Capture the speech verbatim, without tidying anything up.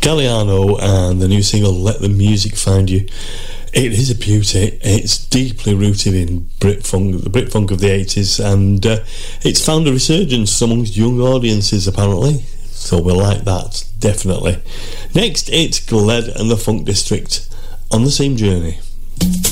Galliano and the new single Let the Music Find You. It is a beauty. It's deeply rooted in Brit funk, the Brit funk of the eighties, and uh, it's found a resurgence amongst young audiences apparently, so we'll like that, definitely. Next, it's Gled and the Funk District, On the Same Journey.